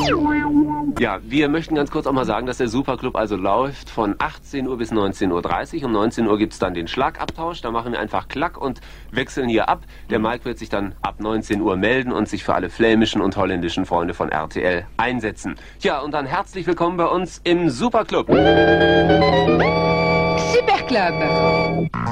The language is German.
Ja, wir möchten ganz kurz auch mal sagen, dass der Superclub also läuft von 18 Uhr bis 19:30 Uhr. Um 19 Uhr gibt es dann den Schlagabtausch. Da machen wir einfach Klack und wechseln hier ab. Der Mike wird sich dann ab 19 Uhr melden und sich für alle flämischen und holländischen Freunde von RTL einsetzen. Ja, und dann herzlich willkommen bei uns im Superclub. Superclub.